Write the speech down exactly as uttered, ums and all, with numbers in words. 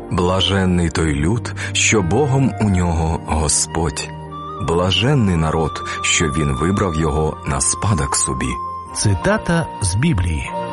Блаженний той люд, що Богом у нього Господь. Блаженний народ, що він вибрав його на спадок собі. Цитата з Біблії.